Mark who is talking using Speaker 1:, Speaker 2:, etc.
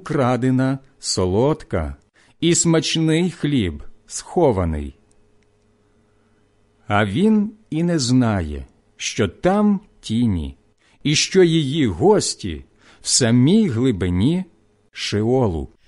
Speaker 1: украдена, солодка, і смачний хліб схований. А він і не знає, що там тіні, і що її гості в самій глибині Шеолу.